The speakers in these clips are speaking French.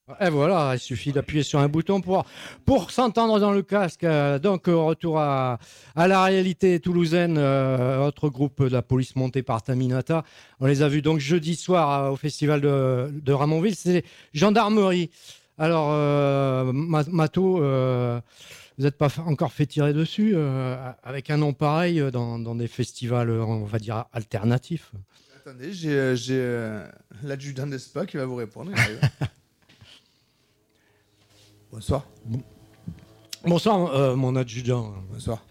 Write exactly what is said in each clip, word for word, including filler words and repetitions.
Et voilà, il suffit d'appuyer sur un bouton pour, pour s'entendre dans le casque. Euh, donc, euh, retour à, à la réalité toulousaine, euh, autre groupe de la police monté par Taminata. On les a vus donc jeudi soir euh, au festival de, de Ramonville. C'est gendarmerie. Alors, euh, Ma- Mato, euh, vous n'êtes pas fa- encore fait tirer dessus euh, avec un nom pareil euh, dans, dans des festivals, euh, on va dire, alternatifs. Attendez, j'ai euh, j'ai, euh, l'adjudant d'Espa qui va vous répondre. Il arrive. Bonsoir. Bonsoir, euh, mon adjudant. Bonsoir.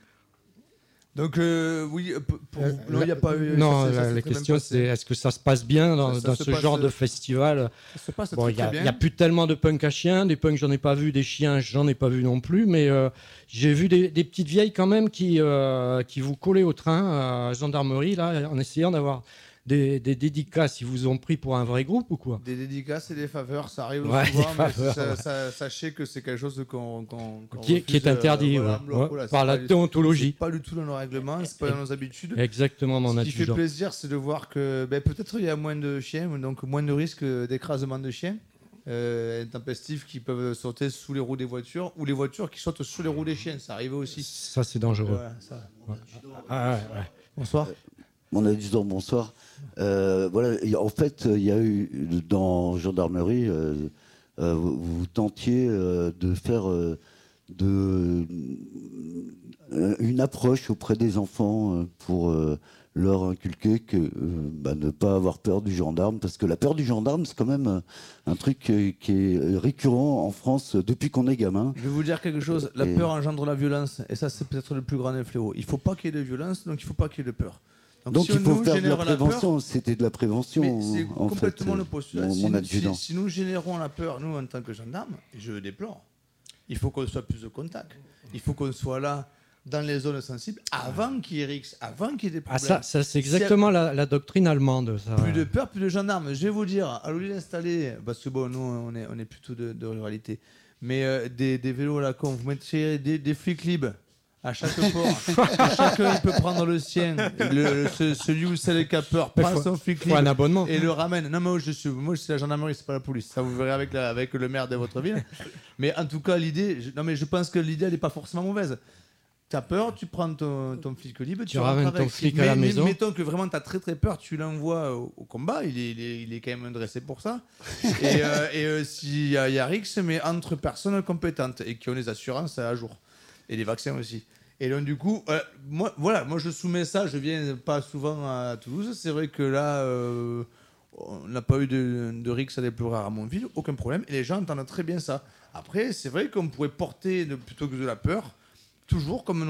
Donc, euh, oui, euh, p- pour... Euh, non, il n'y a pas eu. non, ça s'est- ça la, s'est la très bien question passé. c'est est-ce que ça se passe bien dans, Ça- ça dans se ce passe- genre de festival? Ça se passe Bon, très, il très n'y bien. a, plus tellement de punk à chiens. Des punks, j'en ai pas vu. Des chiens, j'en ai pas vu non plus. Mais euh, j'ai vu des, des petites vieilles quand même qui, euh, qui vous collaient au train à gendarmerie là, en essayant d'avoir des, des dédicaces. Ils vous ont pris pour un vrai groupe ou quoi? Des dédicaces et des faveurs, ça arrive Ouais, souvent, des mais faveurs, ça- ouais. ça- sachez que c'est quelque chose qu'on, qu'on- qu'on Qui est- qui est refuse, euh, interdit, voilà, ouais. voilà, Ouais, voilà, par c'est la pas- déontologie. C'est pas du tout dans nos règlements, c'est pas dans nos habitudes. Exactement, mon Ce qui fait adjudant. plaisir, c'est de voir que ben, peut-être il y a moins de chiens, donc moins de risques d'écrasement de chiens euh, intempestifs qui peuvent sauter sous les roues des voitures ou les voitures qui sautent sous les roues des chiens. Ça arrive aussi. Ça, c'est dangereux. Ouais, ça. Ouais. Ah, ouais, ouais. Bonsoir. Mon adjudant, bonsoir. Euh, voilà, et en fait, il y a eu dans gendarmerie, euh, euh, vous, vous tentiez euh, de faire euh, de, euh, une approche auprès des enfants euh, pour euh, leur inculquer que euh, bah, ne pas avoir peur du gendarme, parce que la peur du gendarme, c'est quand même euh, un truc euh, qui est récurrent en France depuis qu'on est gamin. Je vais vous dire quelque chose. La Et- peur engendre la violence, et ça, c'est peut-être le plus grand des fléaux. Il faut pas qu'il y ait de violence, donc il faut pas qu'il y ait de peur. Donc si il on faut nous faire de la génère peur, prévention, c'était de la prévention mais c'est en complètement fait, le postulat. mon, Si, mon nous- adjudant. si- si nous générons la peur, nous, en tant que gendarmes, et je le déplore, il faut qu'on soit plus de contact. Il faut qu'on soit là dans les zones sensibles avant qu'il y ait risque, avant qu'il y ait des Ah, problèmes. ça, ça c'est S'il y a exactement la, la doctrine allemande. Ça. Plus de peur, plus de gendarmes. Je vais vous dire, à l'olive installé, parce que bon, nous, on est, on est plutôt de, de ruralité, mais euh, des, des vélos là, quand vous mettez des, des flics libres à chaque port, chacun il peut prendre le sien, le, ce- celui ou celle qui a peur Mais prend faut- son flic faut libre un abonnement. et le ramène. Non, mais moi je suis, moi c'est la gendarmerie, c'est pas la police. Ça vous verrez avec, la, avec le maire de votre ville. Mais en tout cas, l'idée, je- non mais je pense que l'idée elle est pas forcément mauvaise. T'as peur, tu prends ton, ton flic libre, Tu rentres ramènes avec. ton flic mais, à la mais- maison. Mettons que vraiment t'as très très peur, tu l'envoies au, au combat, il est, il, est, il est quand même dressé pour ça. et euh, et euh, s'il y a, il y a Rix, mais entre personnes compétentes et qui ont les assurances à jour. Et les vaccins aussi. Et donc du coup, euh, moi, voilà, moi je soumets ça, je viens pas souvent à Toulouse. C'est vrai que là, euh, on n'a pas eu de, de Rix à déplorer à Ramonville, aucun problème. Et les gens entendent très bien ça. Après, c'est vrai qu'on pourrait porter, de- plutôt que de la peur, toujours comme